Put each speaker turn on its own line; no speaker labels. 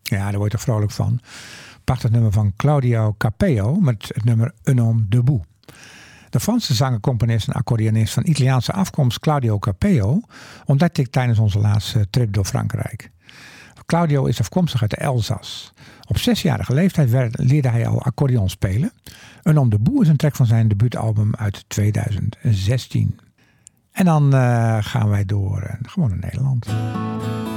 Ja, daar word je toch vrolijk van. Prachtig nummer van Claudio Capeo met het nummer Un homme debout. De Franse zanger, componist en accordeonist van Italiaanse afkomst Claudio Capeo ontdekte ik tijdens onze laatste trip door Frankrijk. Claudio is afkomstig uit de Elzas. Op 6-jarige leeftijd leerde hij al accordeon spelen. Un homme debout is een track van zijn debuutalbum uit 2016. En dan gaan wij door gewoon naar Nederland.